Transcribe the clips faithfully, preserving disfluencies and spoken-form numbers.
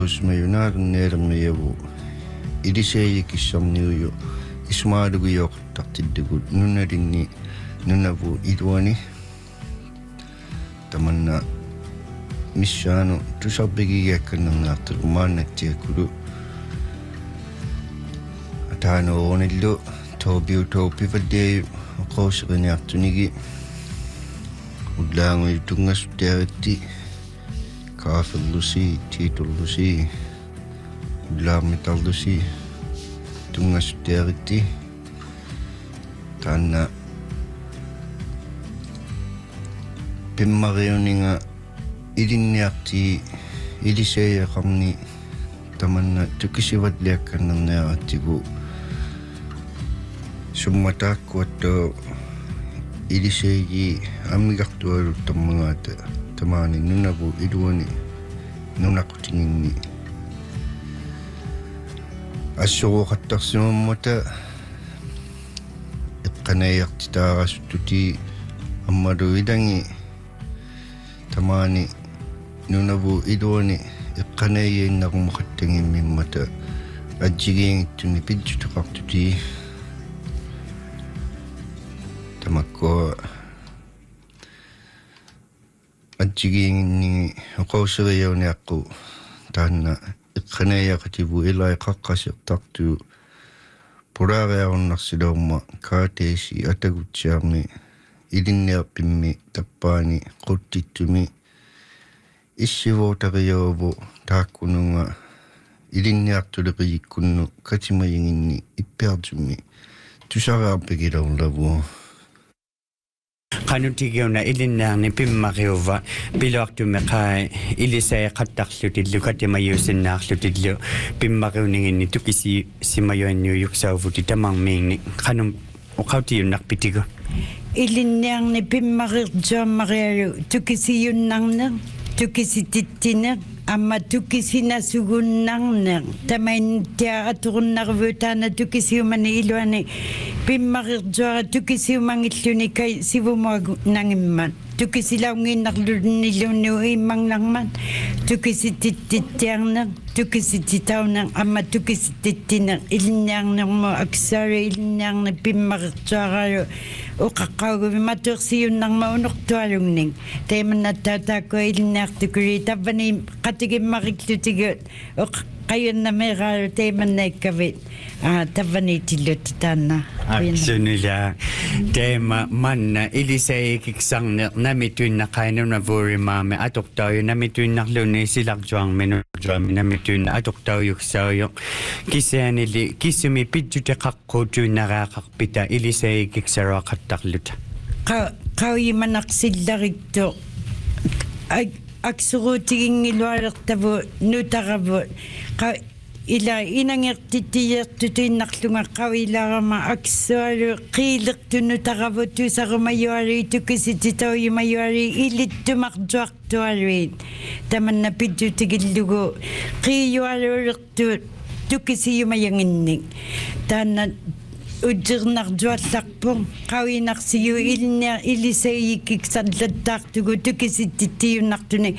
Usmayunaarun neermayavu ilisayikissarniuyu ismaaluguyoqartartillugut nunalinni nunavu iluani tamanna missaanu tusarbigigaakkannernaartugu maannattiakulu ataanoorunillu toobiu tooppivalliayu oqooseriниartunigi ullaanguyu tungassutiaritti kaaferlusi tiitullusi ullaarmitarlusi tungassutiaritti taanna pimmariuninga ilinniarti ilisayaqarni tamanna tukisivalliakkannerniarattigu summataakkuattu ilisayi ammigartualuttarmagaata tamaani nunavu iluani nunaqutinginni assuruqattarsimammata eqqanayartitaarasuttuti ammalu ilangi tamaani nunavu iluani eqqanayiinnarumaqqattangimmimmata ajjigiingittuni pidjuteqartuti tamakkua ajjigiinginni oqauseriyauniaqqu taanna eqqanayaqativu ilaiqaqqasertartu pulaariarunarsiluumma kaateesi atagutsiarmi ilinniarpimmi tappaani quttitumi issivuutariyavu taakkununga ilinniartuleqiyikkunnu katimayinginni ippiartummi tusaraarpigilaulavu qanutiguna ilinnaarni pimmariuva piluartumeqaa ilisayaqattarlutillu katimayuusinnaarlutillu pimmariuninginni tukisi simayuanniuyuksaavuti tamarmiingni qanum uqautiunnarpitigu ilinniarni pimmarirtuammarialu tukisiyunnarner tukisitittineq amma tukisinasugunnarneq tamaintia aturunnarvuutaana tukisiumani iluani pimmarirtuara tukisiumangilluni kai sivumuagu nangimman tukisilaunginnarlunilunnu iimmangnarman tukisitittittiarneq tukisititauneq amma tukisitittineq ilinniarnermu aksaari ilinniarni pimmarirtuaralu uqaqqauguvimatuersiunnarma unortualungning teemannattaataakua ilinniartukuri tavvani qatigimmarikklutigut qayunnameeraalu teemannaikkavi tavvaniitillut taanna aksunila teema manna ilisayikiksanne namituinnaqainunavurimaame atortauyu namituinnarluni silarjuarminu juami namituinna atortauyuksauyo kisaanili kissumi pitjuteqaqquutuinnaraaqarpita ilisayikiksaruaqattarluta qauyimanaqsillariktu aksuruutigingilualertavu nutaravu ila inangertitiyertutiinnarlunga qawilarama aksualu qiilertunutaravu tusarumayuari tukisititauyimayuari ilittumartuartualuit tamanna pidjutigillugu qiiyualuulertu tukisiyumayanginnik taanna ujirnarjuallarpu qawinarsiyu ilnia ilisayikiksallattaartugu tukisittittiunnartuni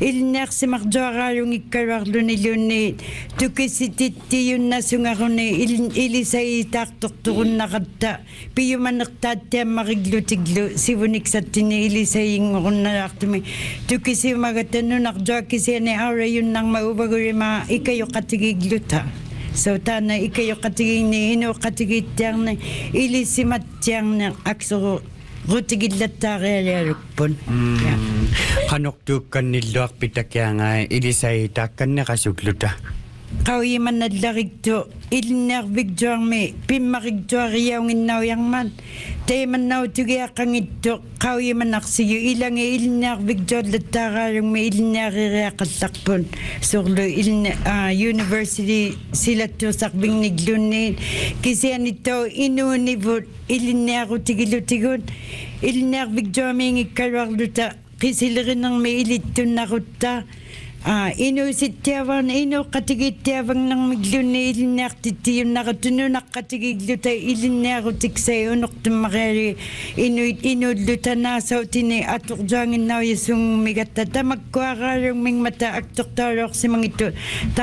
ilniarsimarjuaraalungikkaluarlunilunni tukisitittiyunnasungaruni ilisayitaartorturunnaqatta piyumanertaattiammariglutiglu sivuniksаттини ilisayinngorunnalartumi tukisiumagatanunarjuakkisiani aurayunnarma uvagurima ikayoqatigigluta so taana ikayoqatigini inuqatigittiarni ilisimattiarni aksuru rutigillattaarialialuppun qanortuukkannilluarpitakiangaa ilisayitaakkanneqasukluta qawimannallariktu ilniarviktuarmi pimmariktuariaunginnauyarman teemannautugiaqqangittu qawimannarsiyu ilangi ilniarviktuallattaaraalungmi ilniaririaqallarpun surlu ilni university silattuusarpingnigluunniin kisianittau inuunivut ilniarutigilutigun ilniarviktuamiingikkaluarluta qisilerinermi ilittunnarutta А инууситтиаваан инуққатигиттиаван нэрмиглунни илинниартиттиюннақатунунаққатигиглута илинниарутиксай унортуммариали инуит инуллутанаасаутини атуржуангиннауясунгмигатта тамаккуараалунгмингмата актортаалуорсимангитту